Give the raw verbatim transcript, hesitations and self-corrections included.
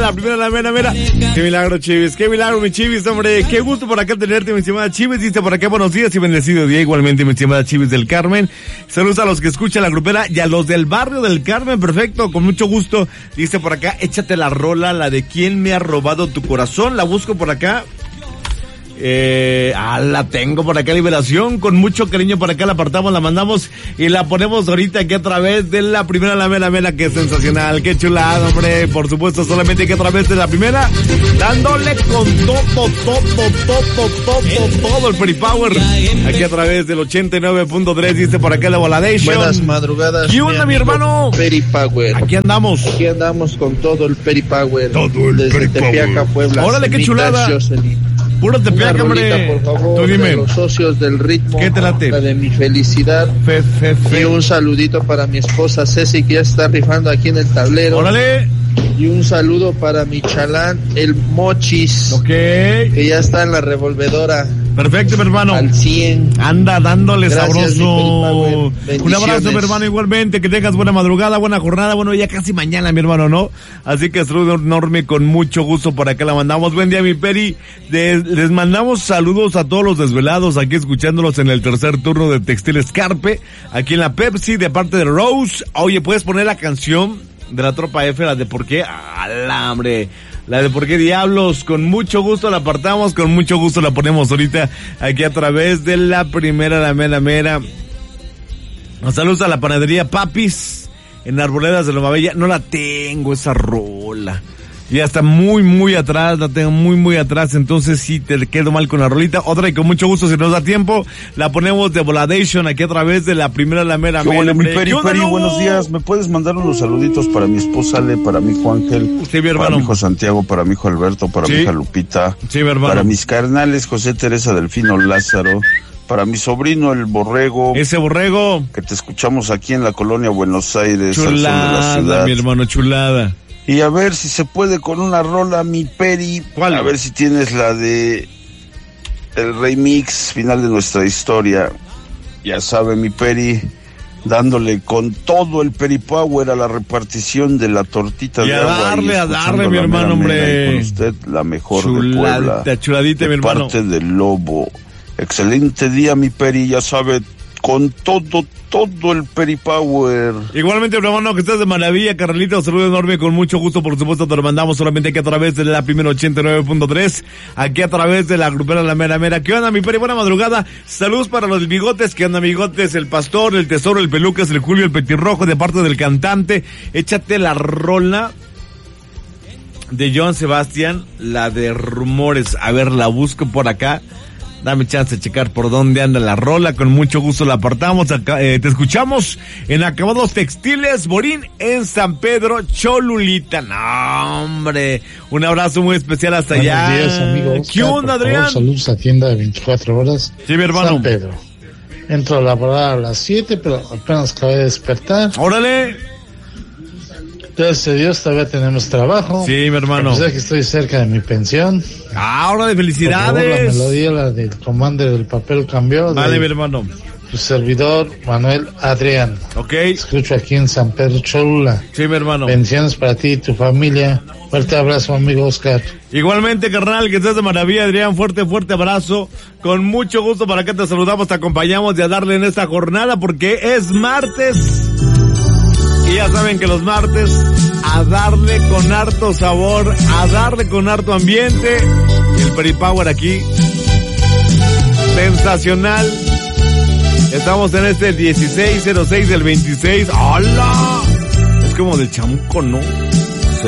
la primera, la mera, mera. Qué milagro, Chivis, qué milagro, mi Chivis, hombre. Qué gusto por acá tenerte, mi estimada Chivis. Dice por acá, buenos días y bendecido día. Igualmente, mi estimada Chivis del Carmen. Saludos a los que escuchan la grupera y a los del barrio del Carmen. Perfecto, con mucho gusto. Dice por acá, échate la rola, la de ¿Quién me ha robado tu corazón? La busco por acá. Eh, ah, la tengo por acá, Liberación, con mucho cariño por acá la apartamos, la mandamos y la ponemos ahorita aquí a través de la primera, la mera, mera, que es sensacional, qué chulada, hombre, por supuesto, solamente que a través de la primera, dándole con todo, todo, todo, todo, todo, todo el Peripower, aquí a través del ochenta y nueve punto tres, dice por acá la Voladation. Buenas madrugadas. ¿Qué onda, mi, mi hermano? Peripower. Aquí andamos. Aquí andamos con todo el Peripower. Todo el Desde Tepeaca, Puebla. Órale, qué chulada. Jocelyn. Puro Tepeaca, hombre. Por favor, tú dime. De los socios del ritmo. ¿Qué te late? La de mi felicidad. Fe, fe, fe. Y un saludito para mi esposa Ceci, que ya está rifando aquí en el tablero. Órale. Y un saludo para mi chalán, el Mochis. Ok. Que ya está en la revolvedora. Perfecto, mi hermano. Al cien. Anda dándole Gracias, sabroso. Un abrazo, mi hermano, igualmente. Que tengas buena madrugada, buena jornada. Bueno, ya casi mañana, mi hermano, ¿no? Así que saludo enorme, con mucho gusto por acá la mandamos. Buen día, mi Peri. De, les mandamos saludos a todos los desvelados aquí escuchándolos en el tercer turno de Textiles Carpe. Aquí en la Pepsi, de parte de Rose. Oye, ¿puedes poner la canción de la Tropa F, la de por qué? ¡Ala, hombre! La de por qué diablos, con mucho gusto la apartamos, con mucho gusto la ponemos ahorita aquí a través de la primera, la mera, mera. Saludos a la panadería Papis en Arboledas de Loma Bella. No la tengo esa rola. Ya está muy, muy atrás, la tengo muy, muy atrás, entonces sí te quedo mal con la rolita. Otra y con mucho gusto, si nos da tiempo, la ponemos de Voladation aquí a través de la primera, la mera, mera. Hola, mi Peri, Peri, buenos días. ¿Me puedes mandar unos saluditos para mi esposa Ale, para mi hijo Ángel, sí, mi para mi hijo Santiago, para mi hijo Alberto, para sí. mi hija Lupita, sí, mi para mis carnales José Teresa Delfino Lázaro, para mi sobrino el Borrego. Ese Borrego. Que te escuchamos aquí en la colonia Buenos Aires, chulada, al sur de la ciudad. Mi hermano, chulada. Y a ver si se puede con una rola, mi Peri. ¿Cuál? A ver si tienes la de el remix final de nuestra historia. Ya sabe, mi Peri, dándole con todo el Peripower a la repartición de la tortita y de a agua. Darle, y a darle, mi hermano, hombre. Con usted, la mejor Chuladita, de Puebla. chuladita, de mi hermano. parte del Lobo. Excelente día, mi Peri, ya sabe, con todo, todo el Peripower. Igualmente, hermano, que estés de maravilla, Carlita, un saludo enorme, con mucho gusto, por supuesto, te lo mandamos solamente aquí a través de la primera ochenta y nueve punto tres, aquí a través de la grupera La Mera Mera. ¿Qué onda, mi Peri? Buena madrugada. Saludos para los bigotes. ¿Qué onda, bigotes? El Pastor, el Tesoro, el Pelucas, el Julio, el Petirrojo, de parte del cantante. Échate la rola de Joan Sebastián, la de Rumores. A ver, la busco por acá. Dame chance de checar por dónde anda la rola. Con mucho gusto la apartamos. Acá, eh, te escuchamos en Acabados Textiles Borín, en San Pedro Cholulita. No, hombre. Un abrazo muy especial hasta Buenos allá. Buenos días, amigos. ¿Qué onda, Adrián? Saludos a tienda de veinticuatro horas. Sí, mi hermano. San Pedro. Entro a laborar a las siete, pero apenas acabé de despertar. ¡Órale! Gracias a Dios todavía tenemos trabajo. Sí, mi hermano. Sé que estoy cerca de mi pensión. Ahora de felicidades. Por favor, la melodía, la del comando del papel cambió. Vale, de mi hermano. Tu servidor, Manuel Adrián. Ok. Escucho aquí en San Pedro Cholula. Sí, mi hermano. Bendiciones para ti y tu familia. Fuerte abrazo, amigo Oscar. Igualmente, carnal, que estés de maravilla, Adrián. Fuerte, fuerte abrazo. Con mucho gusto para que te saludamos, te acompañamos y a darle en esta jornada porque es martes. Y ya saben que los martes, a darle con harto sabor, a darle con harto ambiente. El Peripower aquí, sensacional. Estamos en este dieciséis cero seis del veintiséis. ¡Hola! Es como de chamuco, ¿no?